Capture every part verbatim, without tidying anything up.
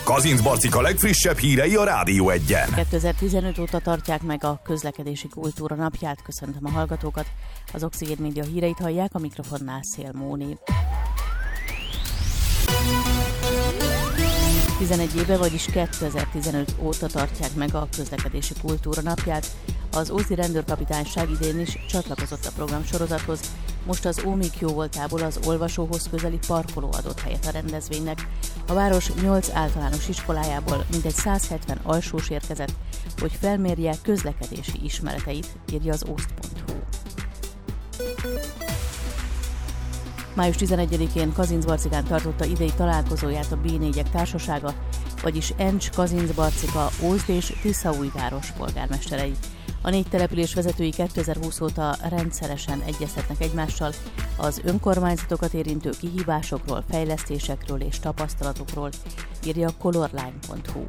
Kazincbarcika legfrissebb hírei a Rádió Egyen. kétezer-tizenöt óta tartják meg a közlekedési kultúra napját. Köszöntöm a hallgatókat. Az Oxigén Média híreit hallják, a mikrofonnál Szél Móni. tizenegy éve, vagyis kétezer-tizenöt óta tartják meg a közlekedési kultúra napját. Az Ózdi rendőrkapitányság idén is csatlakozott a programsorozathoz. Most az Ómik jóvoltából az olvasóhoz közeli parkoló adott helyet a rendezvénynek. A város nyolc általános iskolájából mintegy száz hetven alsós érkezett, hogy felmérje közlekedési ismereteit, írja az oszt pont hu. május tizenegyedikén Kazincbarcikán tartotta idei találkozóját a bé négyek társasága, vagyis Encs, Kazincbarcika, Ózd és Tiszaújváros polgármesterei. A négy település vezetői kétezer-húsz óta rendszeresen egyeztetnek egymással az önkormányzatokat érintő kihívásokról, fejlesztésekről és tapasztalatokról, írja a colorline pont hu.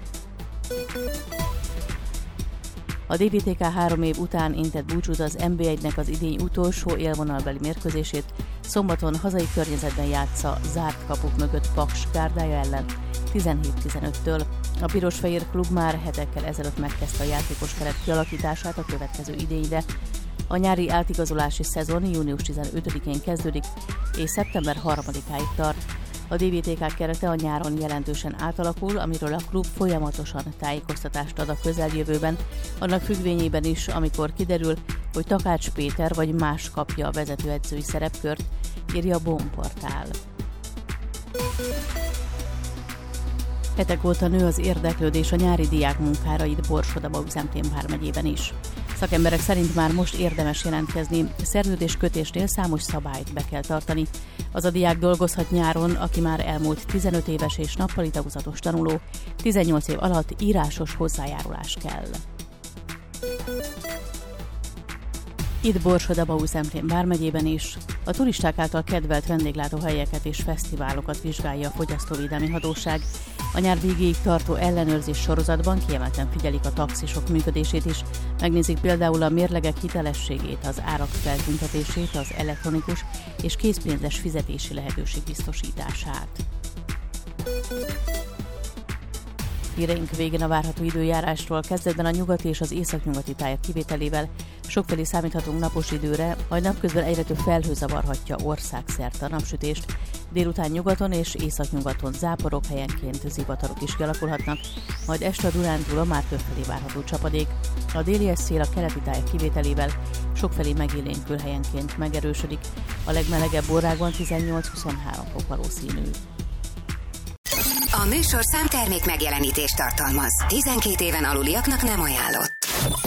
A dé vé té ká három év után intett búcsút az en bé egynek az idény utolsó élvonalbeli mérkőzését. Szombaton hazai környezetben játsza zárt kapuk mögött Paks gárdája ellen tizenhét tizenöttől. A Piros-Fehér klub már hetekkel ezelőtt megkezdte a játékos keret kialakítását a következő idényre. A nyári átigazolási szezon június tizenötödikén kezdődik, és szeptember harmadikáig tart. A dé vé té ká kerete a nyáron jelentősen átalakul, amiről a klub folyamatosan tájékoztatást ad a közeljövőben, annak függvényében is, amikor kiderül, hogy Takács Péter vagy más kapja a vezetőedzői szerepkört, írja a Bomportál. Hetek óta nő az érdeklődés a nyári diák munkára itt Borsod-Abaúj vármegyében is. Szakemberek szerint már most érdemes jelentkezni, szerződés kötésnél számos szabályt be kell tartani. Az a diák dolgozhat nyáron, aki már elmúlt tizenöt éves és nappali tagozatos tanuló, tizennyolc év alatt írásos hozzájárulás kell. Itt Borsod-Abaúj vármegyében is a turisták által kedvelt vendéglátóhelyeket és fesztiválokat vizsgálja a Fogyasztóvédelmi Hatóság. A nyár végéig tartó ellenőrzés sorozatban kiemelten figyelik a taxisok működését is, megnézik például a mérlegek hitelességét, az árak feltüntetését, az elektronikus és készpénzes fizetési lehetőség biztosítását. Híreink végén a várható időjárásról. Kezdetben a nyugati és az északnyugati tájak kivételével sokfelé számíthatunk napos időre, majd napközben egyre több felhő zavarhatja országszerte a napsütést. Délután nyugaton és északnyugaton záporok, helyenként zivatarok is kialakulhatnak, majd este a Dunántúlon már többfelé várható csapadék. A délies szél a keleti tájak kivételével sokfelé megélénkül, helyenként megerősödik. A legmelegebb órákban tizennyolc-huszonhárom fok valószínű. A műsorszám termék megjelenítést tartalmaz. tizenkét éven aluliaknak nem ajánlott.